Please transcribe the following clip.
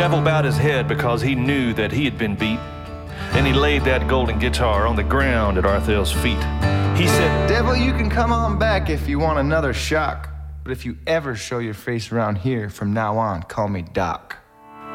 devil bowed his head because he knew that he had been beat. And he laid that golden guitar on the ground at Arthel's feet. He said, "Devil, you can come on back if you want another shock. But if you ever show your face around here, from now on, call me Doc."